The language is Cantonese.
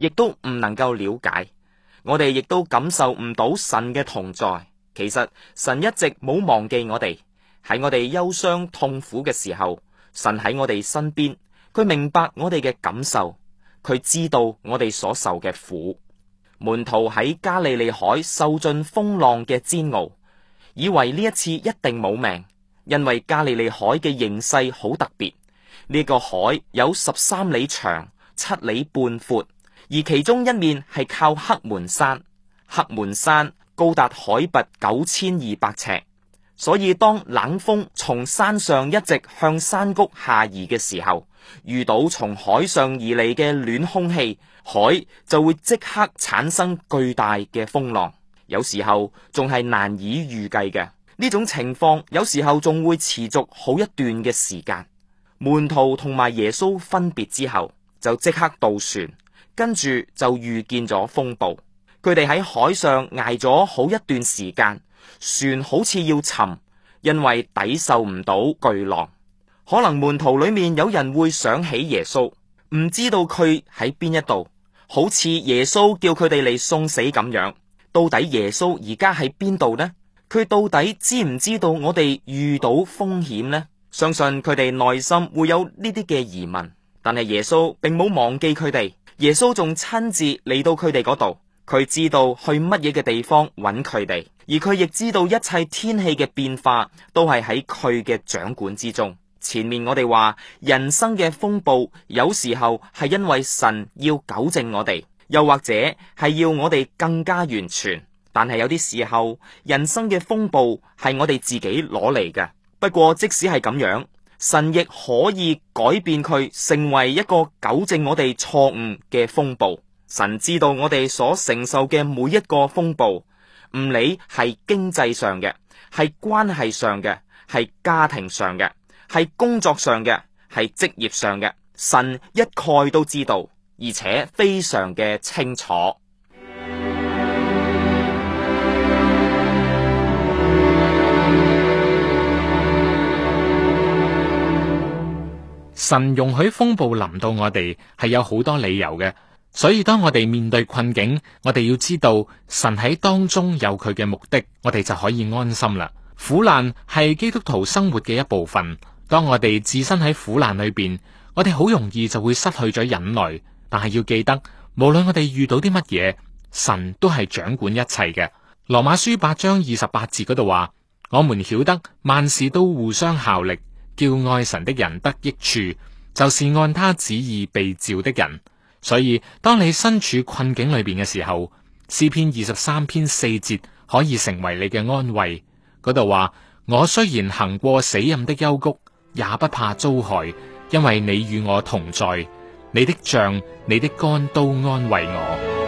亦都唔能夠了解，我哋亦都感受唔到神嘅同在。其實神一直冇忘記我哋，喺我哋憂傷痛苦嘅時候，神喺我哋身邊，佢明白我哋嘅感受，佢知道我哋所受嘅苦。門徒喺加利利海受盡風浪嘅煎熬，以為呢一次一定冇命，因為加利利海嘅形勢好特別。呢個海有13里長、7里半闊，而其中一面係靠黑門山。黑門山高達海拔9200尺，所以當冷風從山上一直向山谷下移嘅時候，遇到從海上而嚟嘅暖空氣，海就會即刻產生巨大嘅風浪，有時候仲係難以預計嘅。呢種情況有時候仲會持續好一段嘅時間。門徒同埋耶穌分別之後，就即刻渡船，跟住就遇見咗風暴。佢哋喺海上挨咗好一段時間，船好似要沉，因為抵受唔到巨浪。可能門徒裏面有人會想起耶穌，唔知道佢喺邊一度，好似耶穌叫佢哋嚟送死咁樣。到底耶穌而家喺邊度呢？佢到底知唔知道我哋遇到風險呢？相信佢哋內心會有呢啲嘅疑問，但係耶穌並冇忘記佢哋。耶穌仲親自嚟到佢哋嗰度。佢知道去乜嘢嘅地方揾佢哋，而佢亦知道一切天氣嘅變化都係喺佢嘅掌管之中。前面我哋話人生嘅風暴有時候係因為神要糾正我哋，又或者係要我哋更加完全。但係有啲時候人生嘅風暴係我哋自己攞嚟嘅。不過即使係咁樣，神亦可以改變佢成為一個糾正我哋錯誤嘅風暴。神知道我哋所承受嘅每一個風暴，唔理係經濟上嘅，係關係上嘅，係家庭上嘅，係工作上嘅，係職業上嘅，神一概都知道，而且非常嘅清楚。 神容許風暴臨到我哋，係有好多理由嘅。所以當我哋面對困境，我哋要知道神喺當中有佢嘅目的，我哋就可以安心啦。苦難係基督徒生活嘅一部分。當我哋置身喺苦難裏邊，我哋好容易就會失去咗忍耐。但係要記得，無論我哋遇到啲乜嘢，神都係掌管一切嘅。羅馬書8章28節嗰度話：我們曉得萬事都互相效力，叫愛神的人得益處，就是按他旨意被召的人。所以當你身處困境裏邊嘅時候，詩篇23篇4節可以成為你嘅安慰。嗰度話：我雖然行過死蔭的幽谷，也不怕遭害，因為你與我同在，你的杖、你的竿都安慰我。